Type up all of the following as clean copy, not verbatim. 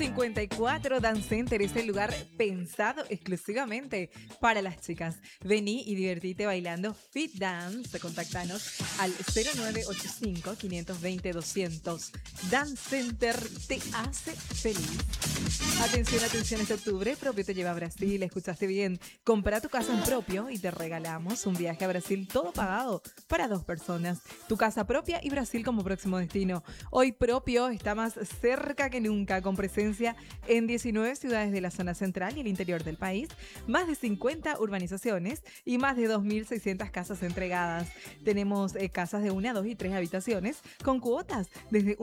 54 Dance Center es el lugar pensado exclusivamente para las chicas. Vení y divertite bailando Fit Dance. Contáctanos al 0985-520-200. Dance Center te hace feliz. Atención, atención, este octubre Propio te lleva a Brasil. Escuchaste bien. Compra tu casa en Propio y te regalamos un viaje a Brasil todo pagado para 2 personas. Tu casa propia y Brasil como próximo destino. Hoy Propio está más cerca que nunca, con presencia en 19 ciudades de la zona central y el interior del país, más de 50 urbanizaciones y más de 2.600 casas entregadas. Tenemos casas de 1, 2 y 3 habitaciones con cuotas desde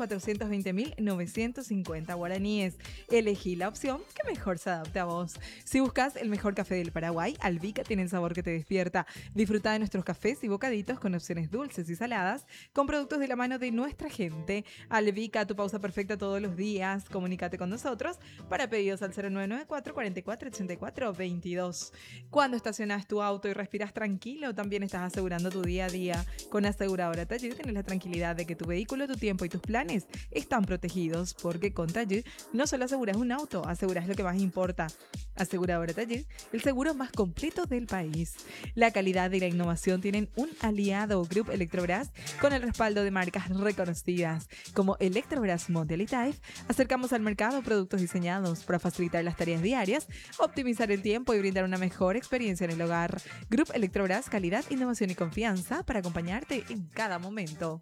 1.420.950 guaraníes. Elegí la opción que mejor se adapte a vos. Si buscas el mejor café del Paraguay, Albica tiene el sabor que te despierta. Disfruta de nuestros cafés y bocaditos con opciones dulces y saladas, con productos de la mano de nuestra gente. Albica, tu pausa perfecta todos los días. Comunícate con nosotros para pedidos al 0994 44 84 22. Cuando estacionas tu auto y respiras tranquilo, también estás asegurando tu día a día. Con Aseguradora Taller tienes la tranquilidad de que tu vehículo, tu tiempo y tus planes están protegidos, porque con Taller no solo aseguras un auto, aseguras lo que más importa. Aseguradora Taller, el seguro más completo del país. La calidad y la innovación tienen un aliado, Grupo Electrobras, con el respaldo de marcas reconocidas como Electrobras Mondial y Taif. Acercamos al mercado productos diseñados para facilitar las tareas diarias, optimizar el tiempo y brindar una mejor experiencia en el hogar. Grupo Electrobras, calidad, innovación y confianza para acompañarte en cada momento.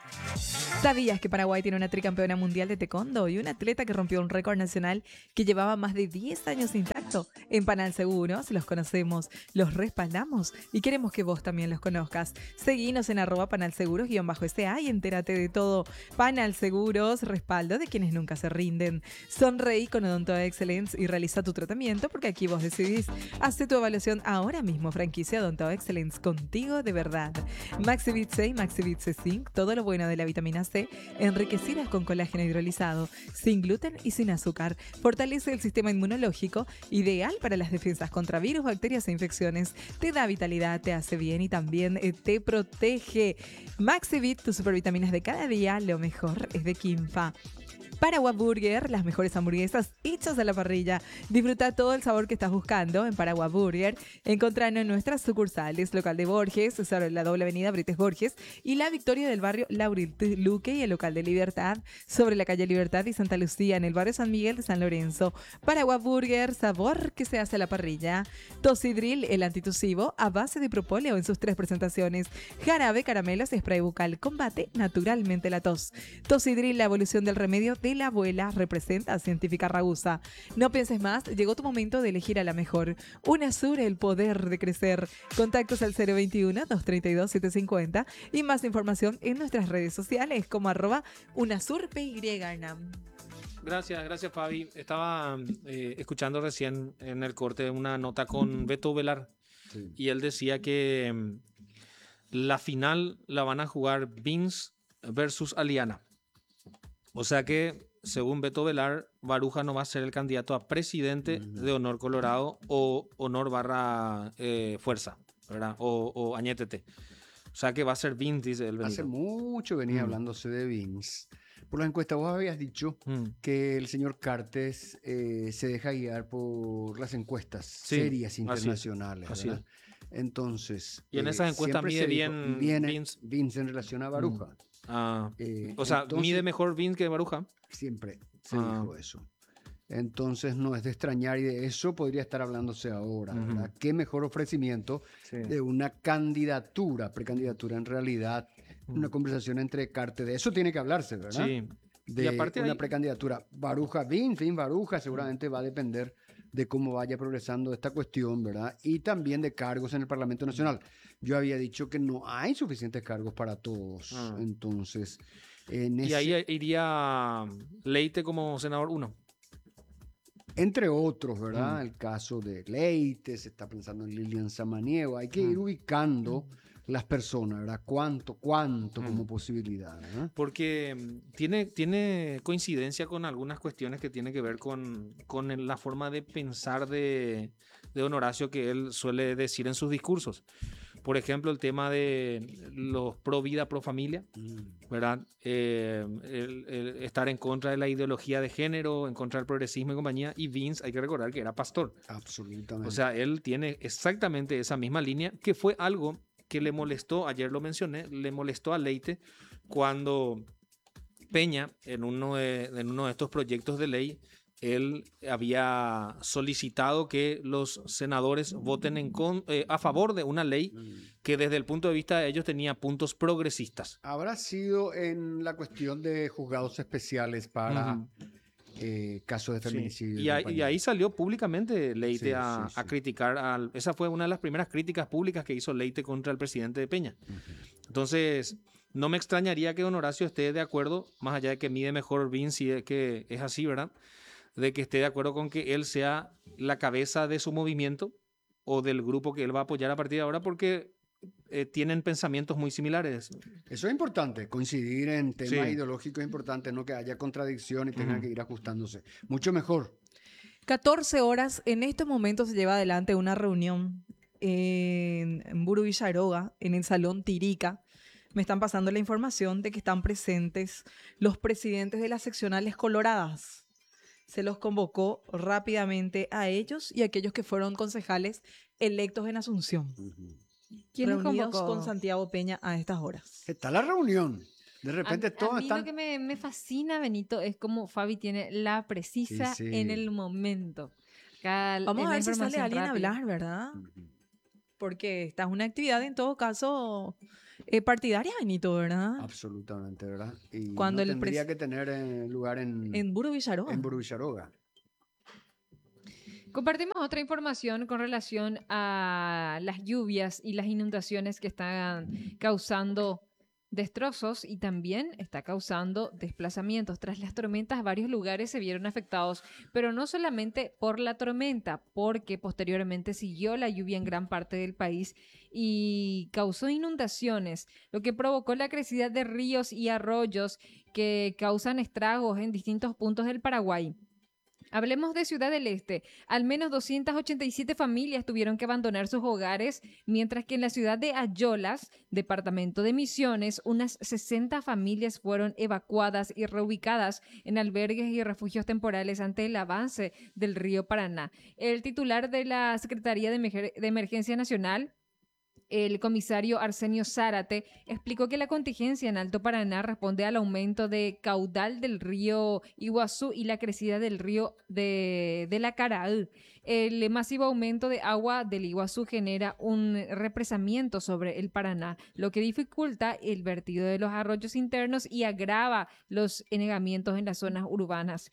¿Sabías que Paraguay tiene una tricampeona mundial de taekwondo y un atleta que rompió un récord nacional que llevaba más de 10 años intacto? En Panal Seguros los conocemos, los respaldamos y queremos que vos también los conozcas. Seguinos en @panalseguros_SA y entérate de todo. Panal Seguros, respaldo de quienes nunca se rinden. Sonreí con Odonto Excellence y realiza tu tratamiento, porque aquí vos decidís. Hace tu evaluación ahora mismo. Franquicia Odonto Excellence, contigo de verdad. Maxivit C y Maxivit C Zinc, todo lo bueno de la vitamina C, enriquecidas con colágeno hidrolizado, sin gluten y sin azúcar. Fortalece el sistema inmunológico, ideal para las defensas contra virus, bacterias e infecciones. Te da vitalidad, te hace bien y también te protege. Maxivit, tus supervitaminas de cada día, lo mejor es de Quimfa. Paraguay Burger, las mejores hamburguesas hechas a la parrilla. Disfruta todo el sabor que estás buscando en Paraguay Burger. Encontranos en nuestras sucursales, local de Borges, sobre la doble avenida Brites Borges, y la Victoria del barrio Lauril Luque, y el local de Libertad, sobre la calle Libertad y Santa Lucía, en el barrio San Miguel de San Lorenzo. Paraguay Burger, sabor que se hace a la parrilla. Tosidril, el antitusivo, a base de propóleo en sus 3 presentaciones. Jarabe, caramelos y spray bucal. Combate naturalmente la tos. Tosidril, la evolución del remedio de la abuela, representa a Científica Ragusa. No pienses más, llegó tu momento de elegir a la mejor. UNASUR, el poder de crecer. Contactos al 021-232-750 y más información en nuestras redes sociales como @UNASURPY. Gracias Fabi. Estaba escuchando recién en el corte una nota con Beto Velar, sí, y él decía que la final la van a jugar Vince versus Aliana. O sea que, según Beto Velar, Baruja no va a ser el candidato a presidente de Honor Colorado o Honor barra Fuerza, ¿verdad? O Añetete. O sea que va a ser Vince, dice el Hace mucho venía hablándose de Vince. Por la encuesta vos habías dicho que el señor Cartes se deja guiar por las encuestas serias internacionales. Así es. Entonces, y en esas encuestas mide bien Vince en relación a Baruja. O sea, entonces, mide mejor Vince que Baruja. Siempre se dijo eso. Entonces no es de extrañar, y de eso podría estar hablándose ahora, ¿verdad? ¿Qué mejor ofrecimiento de una candidatura, precandidatura en realidad, una conversación entre Cartes? De eso tiene que hablarse, ¿verdad? Sí. De y aparte una precandidatura. Baruja, Vince Baruja, seguramente va a depender de cómo vaya progresando esta cuestión, ¿verdad? Y también de cargos en el Parlamento Nacional. Yo había dicho que no hay suficientes cargos para todos. Entonces, y ahí iría Leite como senador 1. Entre otros, ¿verdad? El caso de Leite, se está pensando en Lilian Samaniego. Hay que ir ubicando las personas, ¿verdad? ¿Cuánto como posibilidad? ¿Verdad? Porque tiene coincidencia con algunas cuestiones que tienen que ver con la forma de pensar de don Horacio, que él suele decir en sus discursos. Por ejemplo, el tema de los pro vida, pro familia, ¿verdad? El estar en contra de la ideología de género, en contra del progresismo y compañía. Y Vince, hay que recordar que era pastor. Absolutamente. O sea, él tiene exactamente esa misma línea, que fue algo que le molestó, ayer lo mencioné, le molestó a Leite cuando Peña, en uno de estos proyectos de ley, él había solicitado que los senadores voten a favor de una ley que desde el punto de vista de ellos tenía puntos progresistas. Habrá sido en la cuestión de juzgados especiales para casos de feminicidio. Sí. Y ahí salió públicamente Leite a criticar. Esa fue una de las primeras críticas públicas que hizo Leite contra el presidente de Peña. Entonces, no me extrañaría que don Horacio esté de acuerdo, más allá de que mide mejor Vince, si es que es así, ¿verdad? De que esté de acuerdo con que él sea la cabeza de su movimiento o del grupo que él va a apoyar a partir de ahora, porque tienen pensamientos muy similares. Eso es importante, coincidir en temas ideológicos es importante, no que haya contradicción y tengan que ir ajustándose. Mucho mejor. 14 horas, en este momento se lleva adelante una reunión en Buru Villaroga, en el Salón Tirica. Me están pasando la información de que están presentes los presidentes de las seccionales coloradas. Se los convocó rápidamente a ellos y a aquellos que fueron concejales electos en Asunción. ¿Quién los Reunidos convocó? con Santiago Peña a estas horas. Está la reunión. De repente todos a mí están... lo que me fascina, Benito, es como Fabi tiene la precisa en el momento. Acá Vamos a ver si sale alguien a rápida. hablar, ¿verdad? Porque esta es una actividad en todo caso partidaria, Benito, ¿verdad? Absolutamente, ¿verdad? Y Cuando no tendría que tener lugar en Buru Villaroga. En Buru Villaroga. Compartimos otra información con relación a las lluvias y las inundaciones que están causando destrozos y también está causando desplazamientos. Tras las tormentas, varios lugares se vieron afectados, pero no solamente por la tormenta, porque posteriormente siguió la lluvia en gran parte del país y causó inundaciones, lo que provocó la crecida de ríos y arroyos que causan estragos en distintos puntos del Paraguay. Hablemos de Ciudad del Este. Al menos 287 familias tuvieron que abandonar sus hogares, mientras que en la ciudad de Ayolas, departamento de Misiones, unas 60 familias fueron evacuadas y reubicadas en albergues y refugios temporales ante el avance del río Paraná. El titular de la Secretaría de Emergencia Nacional, el comisario Arsenio Zárate, explicó que la contingencia en Alto Paraná responde al aumento de caudal del río Iguazú y la crecida del río de la Caraú. El masivo aumento de agua del Iguazú genera un represamiento sobre el Paraná, lo que dificulta el vertido de los arroyos internos y agrava los anegamientos en las zonas urbanas.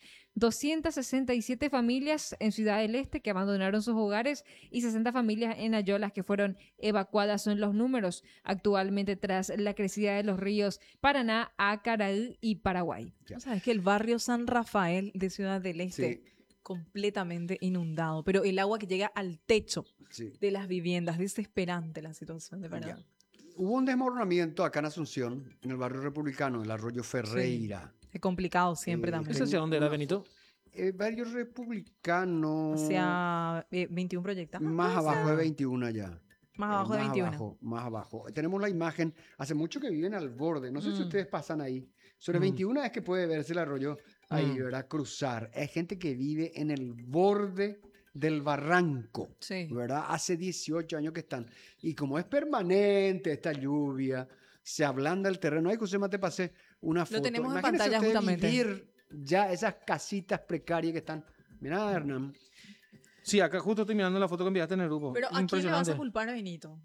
267 familias en Ciudad del Este que abandonaron sus hogares y 60 familias en Ayolas que fueron evacuadas son los números actualmente tras la crecida de los ríos Paraná, Acaraú y Paraguay. ¿Sabes que el barrio San Rafael de Ciudad del Este completamente inundado, pero el agua que llega al techo de las viviendas, desesperante la situación, de verdad? Hubo un desmoronamiento acá en Asunción, en el barrio republicano, el arroyo Ferreira. Es complicado siempre también. ¿Ese hacia dónde era, Benito? Barrio republicano. Hacia 21 Proyecta. Más abajo de 21 allá. Más abajo de 21. Más abajo. Tenemos la imagen, hace mucho que viven al borde. No sé si ustedes pasan ahí. Sobre 21 es que puede verse el arroyo ahí, ¿verdad? Cruzar. Hay gente que vive en el borde del barranco, ¿verdad? Hace 18 años que están. Y como es permanente esta lluvia, se ablanda el terreno. Ahí, José, te pasé una foto. Lo tenemos en Imagínense pantalla justamente. Vivir ya esas casitas precarias que están. Mirá, Hernán. Sí, acá justo estoy mirando la foto que enviaste en el grupo. Pero ¿a quién le vas a culpar a Benito?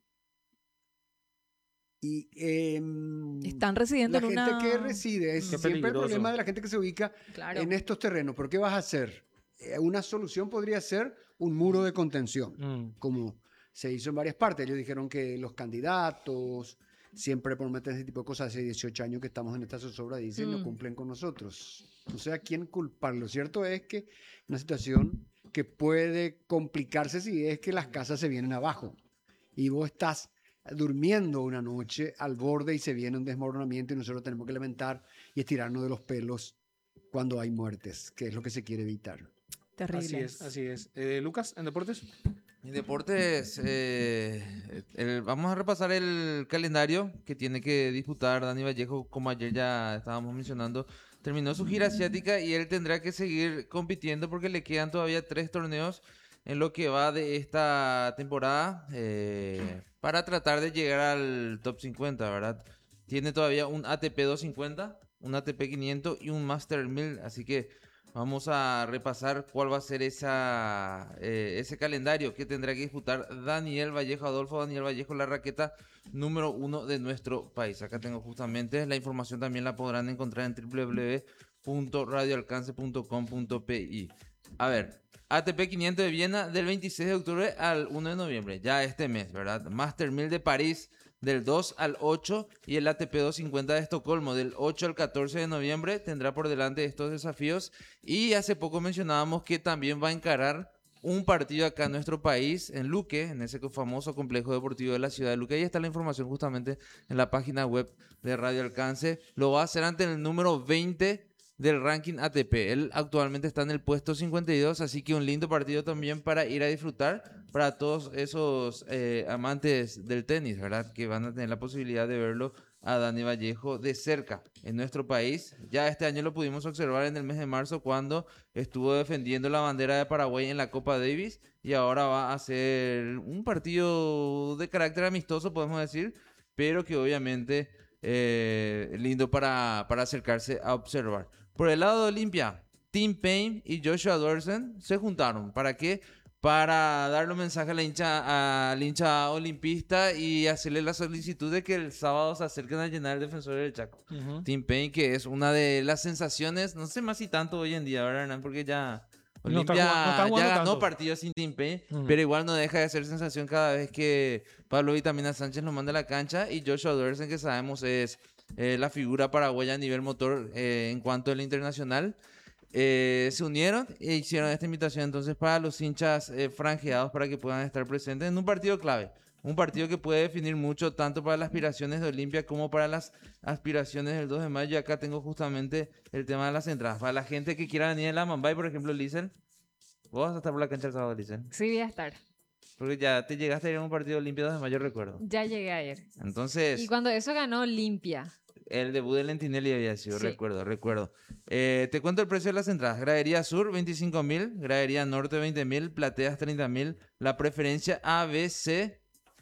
Y están residiendo la en una... gente que reside es siempre el problema de la gente que se ubica en estos terrenos. ¿Pero qué vas a hacer? Una solución podría ser un muro de contención, como se hizo en varias partes. Ellos dijeron que los candidatos siempre prometen ese tipo de cosas. Hace 18 años que estamos en esta zozobra, dicen, no cumplen con nosotros. No sé a quién culpar. Lo cierto es que una situación que puede complicarse si es que las casas se vienen abajo y vos estás durmiendo una noche al borde y se viene un desmoronamiento y nosotros tenemos que lamentar y estirarnos de los pelos cuando hay muertes, que es lo que se quiere evitar. Terrible. Así es. Lucas, ¿en deportes? En deportes, vamos a repasar el calendario que tiene que disputar Dani Vallejo, como ayer ya estábamos mencionando. Terminó su gira asiática y él tendrá que seguir compitiendo porque le quedan todavía 3 torneos en lo que va de esta temporada para tratar de llegar al top 50, ¿verdad? Tiene todavía un ATP 250, un ATP 500 y un Master 1000, así que vamos a repasar cuál va a ser ese calendario que tendrá que disputar Daniel Vallejo, Adolfo Daniel Vallejo, la raqueta número 1 de nuestro país. Acá tengo justamente la información, también la podrán encontrar en www.radioalcance.com.pi. A ver, ATP 500 de Viena del 26 de octubre al 1 de noviembre, ya este mes, ¿verdad? Master 1000 de París del 2 al 8 y el ATP 250 de Estocolmo del 8 al 14 de noviembre tendrá por delante estos desafíos. Y hace poco mencionábamos que también va a encarar un partido acá en nuestro país, en Luque, en ese famoso complejo deportivo de la ciudad de Luque. Ahí está la información justamente en la página web de Radio Alcance. Lo va a hacer ante el número 20 del ranking ATP. Él actualmente está en el puesto 52, así que un lindo partido también para ir a disfrutar para todos esos amantes del tenis, ¿verdad? Que van a tener la posibilidad de verlo a Dani Vallejo de cerca en nuestro país. Ya este año lo pudimos observar en el mes de marzo cuando estuvo defendiendo la bandera de Paraguay en la Copa Davis y ahora va a ser un partido de carácter amistoso, podemos decir, pero que obviamente lindo para acercarse a observar. Por el lado de Olimpia, Tim Payne y Joshua Dorsey se juntaron. ¿Para qué? Para darle un mensaje al hincha olimpista y hacerle la solicitud de que el sábado se acerquen a llenar el Defensor del Chaco. Tim Payne, que es una de las sensaciones, no sé más si tanto hoy en día, ¿verdad, Hernán? Porque ya Olimpia ya ganó tanto partidos sin Tim Payne, pero igual no deja de ser sensación cada vez que Pablo Vitamina Sánchez lo manda a la cancha, y Joshua Dorsey, que sabemos es la figura paraguaya a nivel motor en cuanto al internacional. Se unieron e hicieron esta invitación entonces para los hinchas franjeados para que puedan estar presentes en un partido clave. Un partido que puede definir mucho tanto para las aspiraciones de Olimpia como para las aspiraciones del 2 de mayo. Y acá tengo justamente el tema de las entradas. Para la gente que quiera venir a la Mambay, por ejemplo, Lizel, ¿vos vas a estar por la cancha el sábado, Lizel? Sí, voy a estar. Porque ya te llegaste a ir a un partido de Olimpia 2 de mayo, recuerdo. Ya llegué ayer. Entonces... Y cuando eso ganó Olimpia. El debut de Lentinelli había sido, sí. recuerdo. Te cuento el precio de las entradas. Gradería Sur, 25.000. Gradería Norte, 20.000. Plateas, 30.000. La preferencia A, B, C.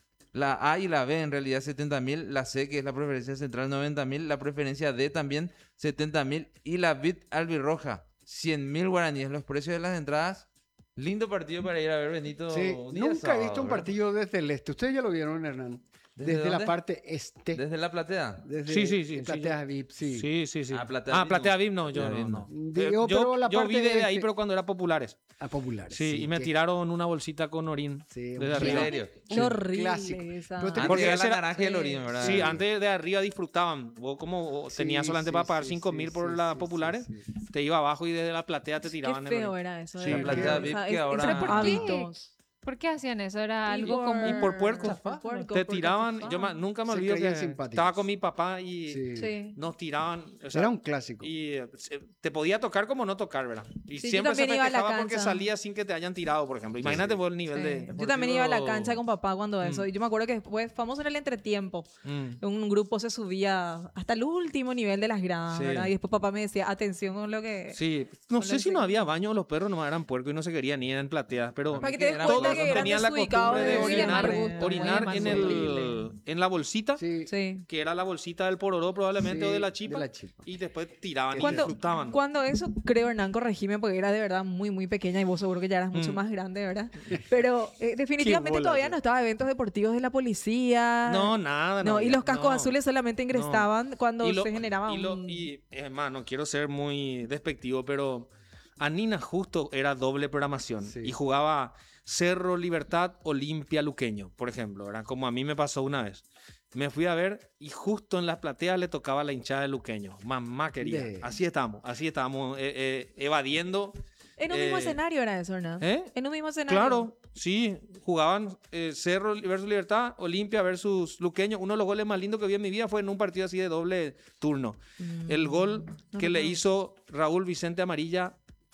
La A y la B en realidad 70.000. La C, que es la preferencia central, 90.000. La preferencia D también 70.000. Y la BIT albirroja, 100.000 guaraníes. Los precios de las entradas. Lindo partido para ir a ver, Benito. Sí, nunca he visto un partido desde el este. Ustedes ya lo vieron, Hernán. Desde la parte este. ¿Desde la platea? Sí. Platea VIP, sí. Sí. Platea VIP no, yo no. Digo, Yo vi desde ahí, pero cuando era populares. A populares. Sí, y me tiraron una bolsita con orín. Sí, desde arriba. ¿En serio? Qué horrible Clásico. esa. Porque era la era- naranja y el orín, ¿verdad? Sí, antes de arriba disfrutaban. Vos como tenías solamente para pagar 5.000 por las populares, te iba abajo y desde la platea te Qué tiraban el feo orín. era eso. Sí, de la verdad. platea O sea, VIP que ahora- esos ¿Pero por qué? hábitos. ¿Por qué hacían eso? Era algo por- como... Y por puerco. Puerco, Te por tiraban, cachafán. nunca me Se olvido creían que simpáticos. estaba con mi papá y Sí. nos tiraban. O sea, Era un clásico. y te podía tocar como no tocar, ¿verdad? Y Sí, yo siempre se también iba a la festejaba porque cancha. salía sin que te hayan tirado, por ejemplo. Imagínate vos el nivel Sí. de... Yo también iba a la cancha con papá cuando eso. Y yo me acuerdo que después, famoso era el entretiempo. Un grupo se subía hasta el último nivel de las gradas, Sí. ¿verdad? Y después papá me decía, atención con lo que... Sí, no Con sé el si no sec- había baño, los perros no eran puercos y no se querían ni eran plateadas, pero Para que te des Eran cuenta todos que eran tenían la desubicados costumbre de de orinar, mal gusto, orinar muy en, mal gusto. en la bolsita, Sí. Sí. que era la bolsita del pororó probablemente Sí, o de la chipa, de la chipa. y después tiraban y Cuando, disfrutaban. cuando eso, creo, Hernán, corregime, porque era de verdad muy, muy pequeña y vos seguro que ya eras mucho más grande, ¿verdad? Pero definitivamente bola, todavía sí. no estaba eventos deportivos de la policía. No, nada. No, y había, los cascos no. azules solamente ingresaban cuando se generaba un... más, no quiero ser muy despectivo, pero Anina justo era doble programación Sí. y jugaba Cerro Libertad, Olimpia Luqueño, por ejemplo, ¿verdad? Como a mí me pasó una vez. Me fui a ver y justo en las plateas le tocaba la hinchada de Luqueño. Mamá quería. De- Así estábamos evadiendo. En un mismo escenario era eso, ¿no? ¿Eh? En un mismo escenario. Claro, sí, jugaban Cerro versus Libertad, Olimpia versus Luqueño. Uno de los goles más lindos que vi en mi vida fue en un partido así de doble turno. El gol no que le recuerdo. hizo Raúl Vicente Amarilla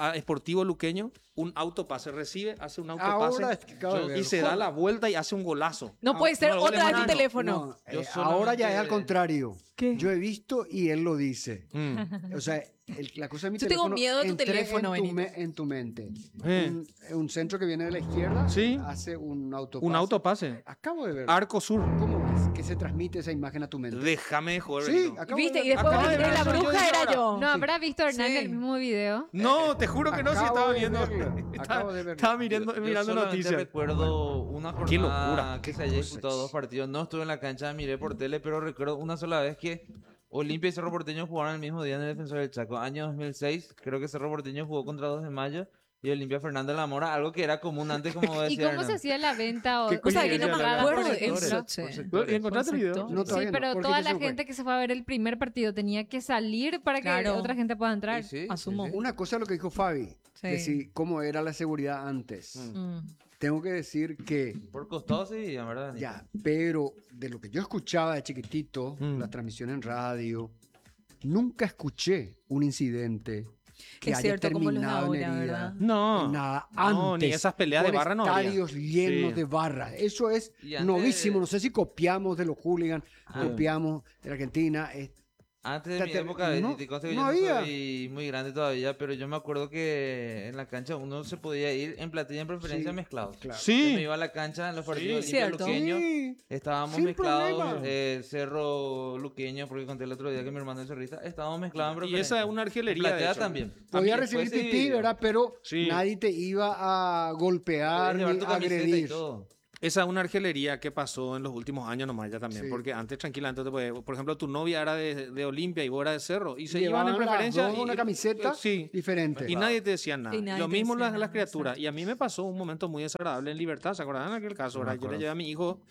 a Sportivo Luqueño un autopase, recibe, hace un autopase Ahora es que acabo de ver. y se da la vuelta y hace un golazo. No puede ser no, otra vez tu no, teléfono. No, Yo ahora ya es solamente- al contrario. ¿Qué? Yo he visto y él lo dice. Mm. O sea, la cosa de mi Yo tengo teléfono, miedo de tu entré teléfono, en tu, Benito. en tu mente. Eh. Un centro que viene de la izquierda Sí. hace un autopase. Un autopase. Acabo de ver. Arco Sur. ¿Cómo es que se transmite esa imagen a tu mente? Déjame de joder. Sí, Benito. acabo ¿Viste? de Y ver. después Acabo de ver la eso, yo bruja dije era ahora. yo. ¿No habrá visto Hernán Sí. el mismo video? No, te juro que no, si Acabo estaba de viendo. verlo. Acabo de verlo. Estaba mirando, Yo mirando solamente noticias. recuerdo una Qué jornada locura. que se haya disputado 2 partidos. No estuve en la cancha, miré por tele, pero recuerdo una sola vez que Olimpia y Cerro Porteño jugaron el mismo día en el Defensor del Chaco. Año 2006, creo que Cerro Porteño jugó contra 2 de mayo y Olimpia Fernando de la Mora, algo que era común antes, como ¿Y decía cómo se Hernán. hacía la venta? ¿Qué O sea, coño que no me era la acuerdo gana? de Por eso. sectores, por sectores. ¿Y encontraste el video? Perfecto. No, Sí, todavía no. pero ¿Por qué toda se la fue? gente que se fue a ver el primer partido tenía que salir para que Claro. otra gente pueda entrar. Y sí, Asumo. sí, sí. Una cosa es lo que dijo Fabi, Sí. decir cómo era la seguridad antes. Mm. Tengo que decir que Por costado sí, en verdad. ya, pero de lo que yo escuchaba de chiquitito, Mm. la transmisión en radio, nunca escuché un incidente que Es haya cierto, como los de terminado en ahora, herida. ¿verdad? No. Nada, No, antes. ni esas peleas de con barra no había. estadios llenos Sí. de barras. Eso es Y antes- novísimo. No sé si copiamos de los hooligans, Ah. copiamos de la Argentina. Antes de mi Te- época, no- te consta que no yo había. soy muy grande todavía, pero yo me acuerdo que en la cancha uno se podía ir en platilla en preferencia Sí, mezclados. claro. Sí. Yo me iba a la cancha en los partidos Sí, Olimpia cierto. Luqueño. Sí. Estábamos Sin mezclados, problema. Cerro Luqueño, porque conté el otro día que mi hermano es cerrista, estábamos mezclados en Y preferencia. esa es una argelería. Platea de hecho. también. Podía A mí recibir después pipí, sí. ¿verdad? Pero Sí. nadie te iba a golpear Podías ni llevar tu camiseta y agredir. todo. Esa es una argelería que pasó en los últimos años nomás ya también. Sí. Porque antes tranquilamente te podías- por ejemplo, tu novia era de Olimpia y vos eras de Cerro. Y se iban Llevaban en las preferencia. dos una camiseta Sí. diferente. Y nadie te decía nada. Y nadie Lo te mismo decía las nada, criaturas. exacto. Y a mí me pasó un momento muy desagradable en Libertad. ¿Se acuerdan en aquel caso? No me ¿verdad? Yo le acuerdo. llevé a mi hijo,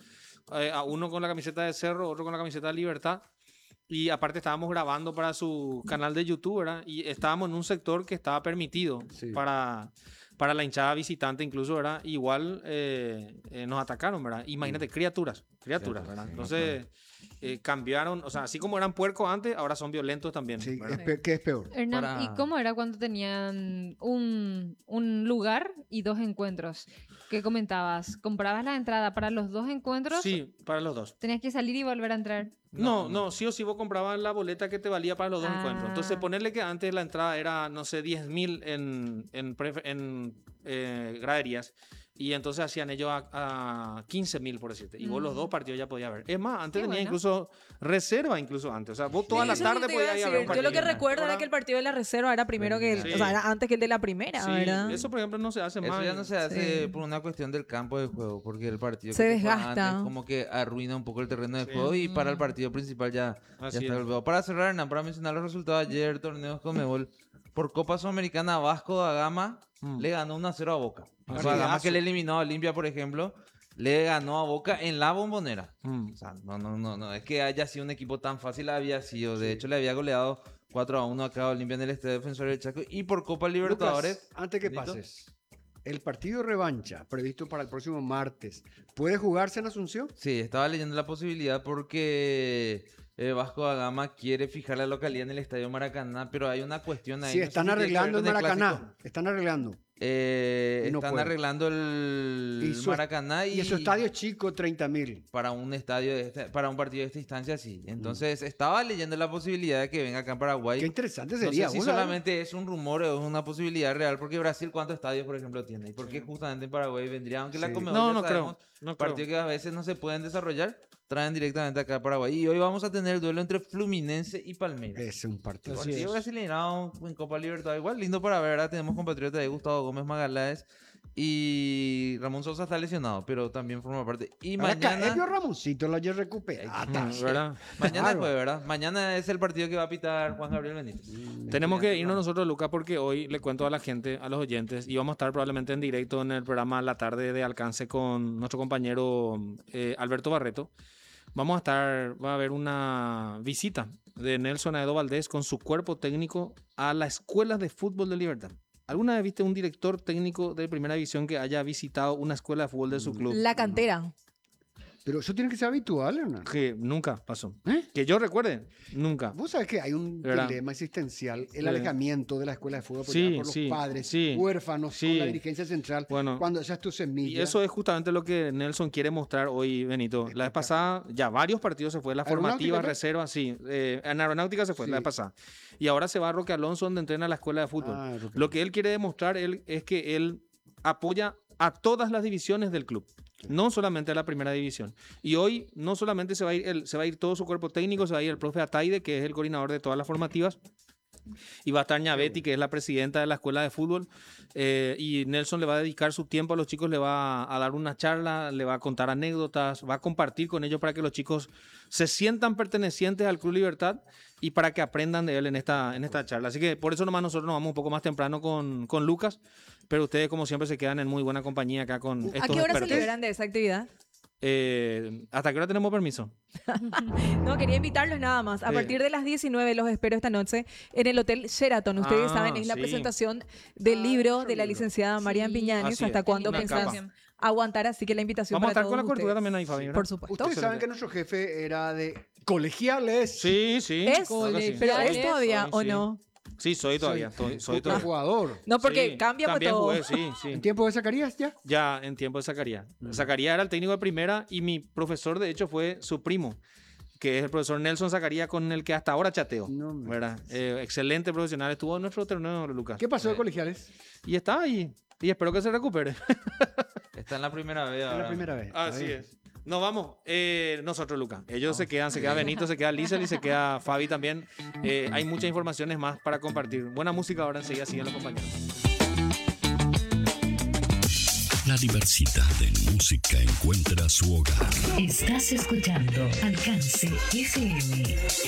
a uno con la camiseta de Cerro, otro con la camiseta de Libertad. Y aparte estábamos grabando para su canal de YouTube, ¿verdad? Y estábamos en un sector que estaba permitido Sí. para la hinchada visitante incluso, ¿verdad? Igual nos atacaron, ¿verdad? Imagínate, criaturas, Cierto, ¿verdad? sí, Entonces cambiaron, o sea, así como eran puercos antes, ahora son violentos también. Sí, ¿verdad? ¿qué es peor? Hernán, Para- ¿y cómo era cuando tenían un lugar y 2 encuentros? ¿Qué comentabas? ¿Comprabas la entrada para los 2 encuentros? Sí, para los dos. ¿Tenías que salir y volver a entrar? No, sí o sí vos comprabas la boleta que te valía para los dos encuentros. Entonces, Ah. ponerle que antes la entrada era, no sé, 10.000 en graderías. Y entonces hacían ellos a 15.000, por decirte. Y vos los dos partidos ya podías ver. Es más, antes Qué tenía bueno. incluso reserva, incluso antes. O sea, vos toda la Eso es lo tarde que te iba a podías ir a ver un decir. Yo lo que partido. recuerdo era Ahora- que el partido de la reserva era primero que el, Sí. o sea, era antes que el de la primera, Sí, ¿verdad? eso por ejemplo no se hace Eso más. ya no se hace Sí. por una cuestión del campo de juego, porque el partido Se que juega desgasta. antes como que arruina un poco el terreno de Sí. juego y para el partido principal ya Así está es. golpeado. Para cerrar, Hernán, para mencionar los resultados ayer, torneos Conmebol, por Copa Sudamericana, Vasco da Gama le ganó 1-0 a Boca. Vasco da Gama Partidazo. que le eliminó a Olimpia, por ejemplo, le ganó a Boca en la Bombonera. Mm. O sea, no es que haya sido un equipo tan fácil, había sido. De hecho, le había goleado 4-1 acá a Olimpia en el Estadio Defensor del Chaco. Y por Copa Libertadores, Lucas, antes que ¿listo? pases, el partido de revancha previsto para el próximo martes, ¿puede jugarse en Asunción? sí, estaba leyendo la posibilidad porque Vasco da Gama quiere fijar la localidad en el Estadio Maracaná, pero hay una cuestión ahí. Sí, no sé están si tiene que ver arreglando el con Maracaná. clásico. Están arreglando. Y no Están puede. arreglando el Y su- Maracaná Y su estadio es chico, 30.000. para un estadio para un partido de esta instancia, sí. Entonces, estaba leyendo la posibilidad de que venga acá en Paraguay. Qué interesante No sería. sé si vos sabés. solamente es un rumor o es una posibilidad real, porque Brasil, ¿cuántos estadios, por ejemplo, tiene? ¿Y por qué justamente en Paraguay vendría? Aunque la Sí. Conmebol No, ya no creo. sabemos, No creo. partidos que a veces no se pueden desarrollar, traen directamente acá a Paraguay. Y hoy vamos a tener el duelo entre Fluminense y Palmeiras. Es un partido. Así Partido es. brasileño en Copa Libertadores. Igual lindo para ver, ¿verdad? Tenemos compatriotas de Gustavo Gómez Magaláes y Ramón Sosa está lesionado, pero también forma parte. Y mañana... Ellos Ramoncito lo haya recuperado. Mm, ¿verdad? Mañana Bárbaro. fue, ¿verdad? Mañana es el partido que va a pitar Juan Gabriel Benítez. Tenemos que irnos nosotros, Lucas, porque hoy le cuento a la gente, a los oyentes, y vamos a estar probablemente en directo en el programa La Tarde de Alcance con nuestro compañero Alberto Barreto. Va a haber una visita de Nelson Aedo Valdés con su cuerpo técnico a la Escuela de Fútbol de Libertad. ¿Alguna vez viste un director técnico de primera división que haya visitado una escuela de fútbol de su club? La cantera. Pero eso tiene que ser habitual, Hernán. Que nunca pasó. ¿Eh? Que yo recuerde, nunca. Vos sabés que hay un ¿Verdad? dilema existencial, el alejamiento de la escuela de fútbol Sí, por los sí, padres, sí, huérfanos, sí. con la dirigencia central, Bueno, cuando esa es tu semilla. y eso es justamente lo que Nelson quiere mostrar hoy, Benito. La vez pasada, ya varios partidos se fue, las formativas, ¿Aeronáutica, reservas, sí. En Aeronáutica se fue Sí. la vez pasada. Y ahora se va a Roque Alonso, donde entrena la escuela de fútbol. Roque Lo que él quiere demostrar es que él apoya a todas las divisiones del club, no solamente a la primera división. Y hoy no solamente se va a ir todo su cuerpo técnico, se va a ir el profe Ataide, que es el coordinador de todas las formativas, y va a estar Ñabetti, que es la presidenta de la escuela de fútbol, y Nelson le va a dedicar su tiempo a los chicos, le va a dar una charla, le va a contar anécdotas, va a compartir con ellos para que los chicos se sientan pertenecientes al Club Libertad y para que aprendan de él en esta charla. Así que por eso nomás nosotros nos vamos un poco más temprano con Lucas, pero ustedes como siempre se quedan en muy buena compañía acá con estos ¿A qué hora se expertos. liberan de esa actividad? ¿Hasta qué hora tenemos permiso? No, quería invitarlos nada más. A Sí. partir de las 19 los espero esta noche en el Hotel Sheraton. Ustedes Ah, saben, es la sí. presentación del libro de la libro. licenciada Marian Piñanes. Así ¿Hasta es, cuándo una pensás capa. aguantar? Así que la invitación Vamos a para estar con la todos cobertura ustedes. también ahí, Fabi, ¿verdad? Por supuesto. Ustedes saben que nuestro jefe era de colegiales. Sí, sí. Es, claro que sí. pero Ya es es, todavía, sí, ¿o sí. no? Sí, soy todavía. Soy todavía. Jugador. No, porque Sí, cambia pues también todo. jugué, sí, sí. ¿En tiempo de Zacarías ya? Ya en tiempo de Zacarías. Zacarías era el técnico de primera y mi profesor, de hecho, fue su primo, que es el profesor Nelson Zacarías, con el que hasta ahora chateo. No me ¿Verdad? Excelente profesional. Estuvo en nuestro torneo, Lucas. ¿Qué pasó de colegiales? Y está ahí. Y espero que se recupere. Está en la primera vez Es ahora. la primera vez. Así Está bien. es. Nos vamos. Nosotros, Lucas. Ellos se queda Benito, se queda Lizel y se queda Fabi también. Hay muchas informaciones más para compartir. Buena música ahora, enseguida siguen los compañeros. La diversidad en música encuentra su hogar. Estás escuchando Alcance FM.